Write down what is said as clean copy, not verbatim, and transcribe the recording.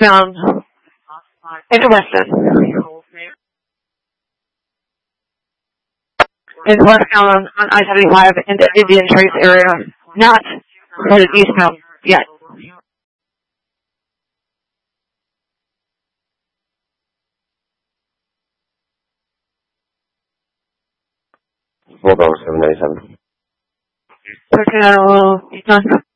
westbound into Weston. Is westbound on I-75 in the Indian Trace area, not headed eastbound yet. Bulldog 797. 13 eastbound.